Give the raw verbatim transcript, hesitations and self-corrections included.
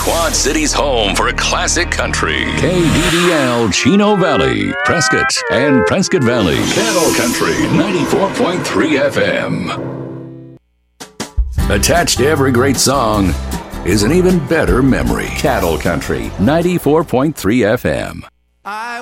Quad City's home for classic country. K D D L Chino Valley, Prescott, and Prescott Valley. Cattle Country ninety-four point three F M. Attached to every great song is an even better memory. Cattle Country ninety-four point three F M. I